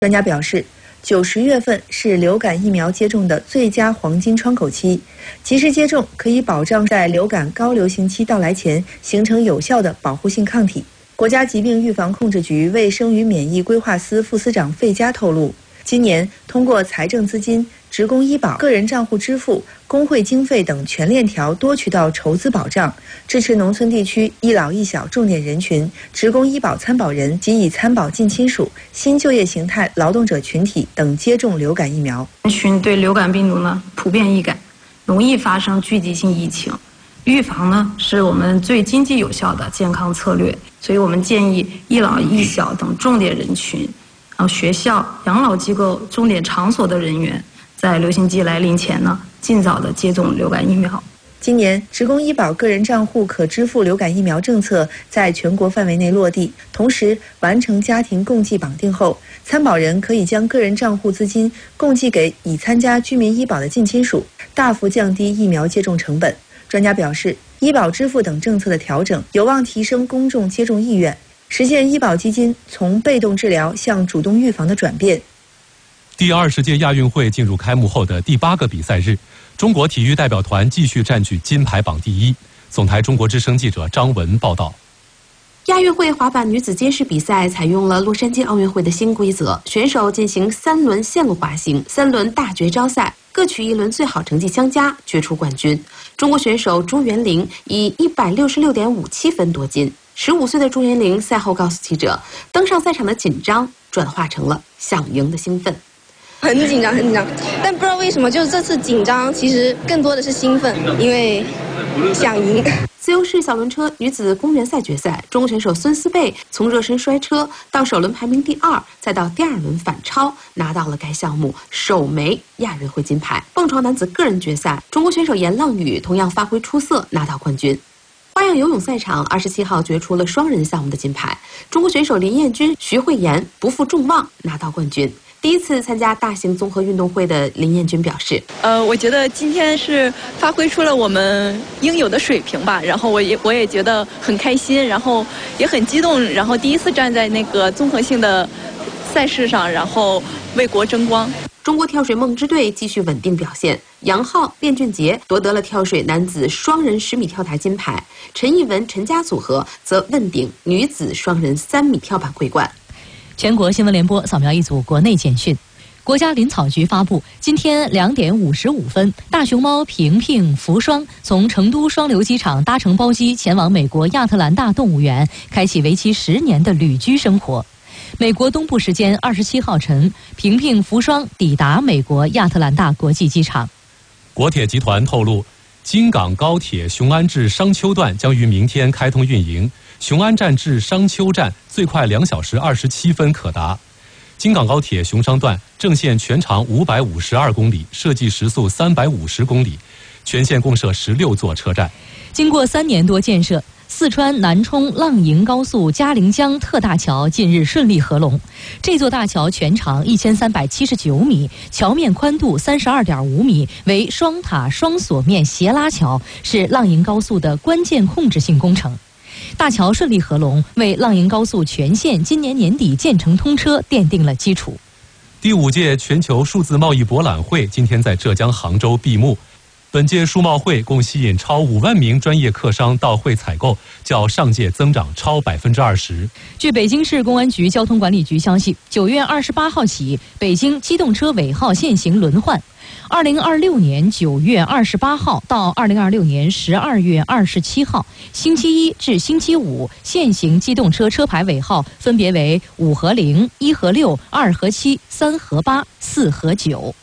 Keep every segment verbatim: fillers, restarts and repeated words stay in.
专家表示，九十月份是流感疫苗接种的最佳黄金窗口期，及时接种可以保障在流感高流行期到来前形成有效的保护性抗体。国家疾病预防控制局卫生与免疫规划司副司长费佳透露，今年通过财政资金、职工医保、个人账户支付、工会经费等全链条多渠道筹资保障，支持农村地区一老一小重点人群、职工医保参保人及已参保近亲属、新就业形态劳动者群体等接种流感疫苗。 人群对流感病毒呢普遍易感，容易发生聚集性疫情，预防呢是我们最经济有效的健康策略，所以我们建议一老一小等重点人群，然后学校、养老机构、重点场所的人员，在流行季来临前呢，尽早的接种流感疫苗。 今年，职工医保个人账户可支付流感疫苗政策在全国范围内落地，同时完成家庭共计绑定后，参保人可以将个人账户资金共计给已参加居民医保的近亲属，大幅降低疫苗接种成本。专家表示，医保支付等政策的调整，有望提升公众接种意愿，实现医保基金从被动治疗向主动预防的转变。 第二十届亚运会进入开幕后的第八个比赛日，中国体育代表团继续占据金牌榜第一。总台中国之声记者张文报道。 亚运会滑板女子街式比赛采用了洛杉矶奥运会的新规则，选手进行三轮线路滑行，三轮大绝招赛，各取一轮最好成绩相加，决出冠军。中国选手朱元玲以一百六十六点五七分夺金。十五岁的朱元玲赛后告诉记者，登上赛场的紧张转化成了想赢的兴奋。 很紧张，很紧张，但不知道为什么，就是这次紧张，其实更多的是兴奋，因为想赢。 自由式小轮车女子公园赛决赛，中国选手孙思贝从热身摔车到首轮排名第二，再到第二轮反超，拿到了该项目首枚亚运会金牌。蹦床男子个人决赛，中国选手严浪宇同样发挥出色，拿到冠军。花样游泳赛场二十七号决出了双人项目的金牌，中国选手林彦君、徐慧妍不负众望拿到冠军。第一次参加大型综合运动会的林彦君表示：“ 呃，我觉得今天是发挥出了我们应有的水平吧，然后我也我也觉得很开心，然后也很激动，然后第一次站在那个综合性的赛事上，然后为国争光。” 中国跳水梦之队继续稳定表现，杨昊、卞俊杰夺得了跳水男子双人十米跳台金牌，陈艺文、陈佳组合则问鼎女子双人三米跳板桂冠。 全国新闻联播扫描一组国内简讯。国家林草局发布，今天两点五十五分，大熊猫平平、福双从成都双流机场搭乘包机前往美国亚特兰大动物园，开启为期十年的旅居生活。美国东部时间二十七号晨，平平、福双抵达美国亚特兰大国际机场。 国铁集团透露，京港高铁雄安至商丘段将于明天开通运营。雄安站至商丘站最快两小时二十七分可达。京港高铁雄商段正线全长五百五十二公里，设计时速三百五十公里，全线共设十六座车站。 经过三年多建设，四川南充浪营高速嘉陵江特大桥近日顺利合龙。这座大桥全长一千三百七十九米，桥面宽度三十二点五米，为双塔双锁面斜拉桥，是浪营高速的关键控制性工程。大桥顺利合龙，为浪营高速全线今年年底建成通车奠定了基础。 第五届全球数字贸易博览会今天在浙江杭州闭幕。本届数贸会共吸引超五万名专业客商到会采购，较上届增长超百分之二十。 据北京市公安局交通管理局消息，九月二十八号起，北京机动车尾号限行轮换。二零二六年九月二十八号到二零二六年十二月二十七号，星期一至星期五，现行机动车车牌尾号分别为五和零、一和六、二和七、三和八、四和九。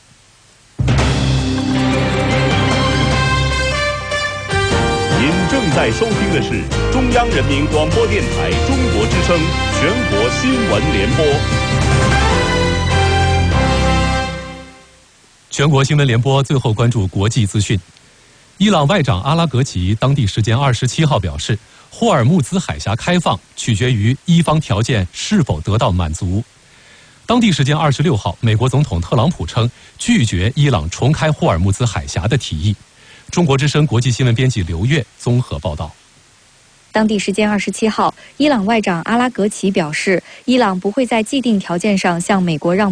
您正在收听的是中央人民广播电台中国之声全国新闻联播。 全国新闻联播最后关注国际资讯。伊朗外长阿拉格齐当地时间二十七号表示，霍尔木兹海峡开放取决于伊方条件是否得到满足。当地时间二十六号，美国总统特朗普称拒绝伊朗重开霍尔木兹海峡的提议。中国之声国际新闻编辑刘月综合报道。 当地时间二十七号，伊朗外长阿拉格齐表示，伊朗不会在既定条件上向美国让